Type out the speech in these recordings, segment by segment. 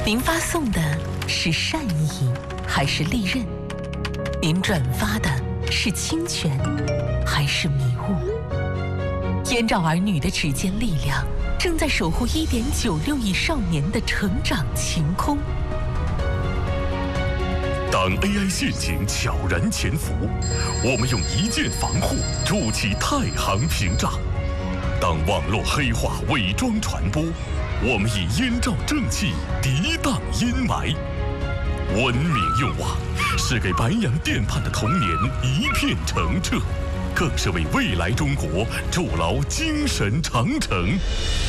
您发送的是善意还是利刃？您转发的是侵权还是迷雾？燕赵儿女的指尖力量正在守护1.96亿少年的成长晴空。 当 AI 陷阱悄然潜伏，我们用一键防护筑起太行屏障；当网络黑化伪装传播，我们以燕赵正气涤荡阴霾。文明用网是给白洋淀畔的童年一片澄澈，更是为未来中国筑牢精神长城。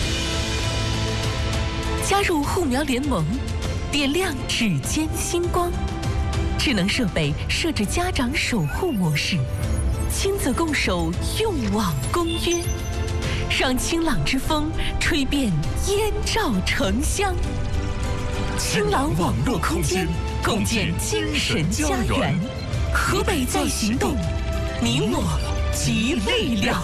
加入护苗联盟，点亮指尖星光。智能设备设置家长守护模式，亲子共守用网公约，让清朗之风吹遍燕赵城乡。清朗网络空间，共建精神家园。河北在行动，你我集力量。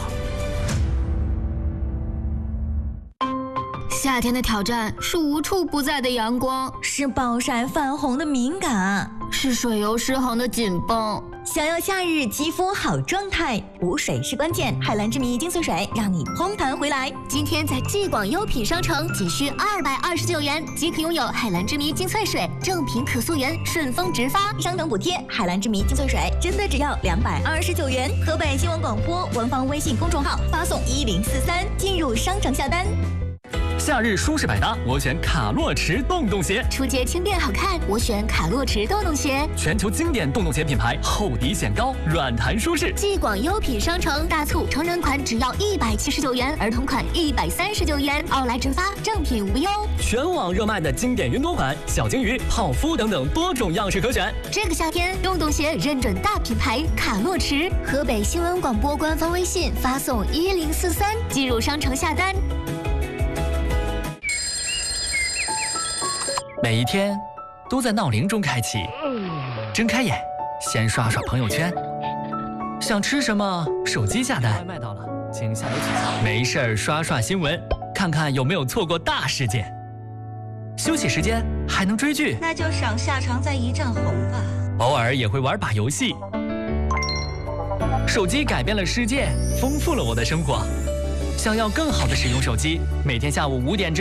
夏天的挑战是无处不在的阳光， 是暴晒泛红的敏感， 是水油失衡的紧绷。 想要夏日肌肤好状态，补水是关键。海蓝之谜精粹水让你嘭弹回来。 今天在既广优品商城仅需229元即可拥有海蓝之谜精粹水，正品可溯源，顺丰直发， 商城补贴。海蓝之谜精粹水真的只要229元。河北新闻广播官方微信公众号发送1043进入商城下单。 夏日舒适百搭，我选卡洛驰洞洞鞋。 出街轻便好看，我选卡洛驰洞洞鞋。 全球经典洞洞鞋品牌，厚底显高，软弹舒适。 既广优品商城大促，成人款只要179元，儿童款139元，奥莱直发，正品无忧。 全网热卖的经典云朵款、小金鱼、泡芙等等多种样式可选。 这个夏天，洞洞鞋认准大品牌卡洛驰。河北新闻广播官方微信发送1043进入商城下单。 每一天都在闹铃中开启，睁开眼，先刷刷朋友圈，想吃什么，手机下单。外卖到了，请下楼取餐。没事儿刷刷新闻，看看有没有错过大事件。休息时间还能追剧， 那就赏夏长在一战红吧。 偶尔也会玩把游戏。手机改变了世界，丰富了我的生活。想要更好的使用手机，每天下午5点至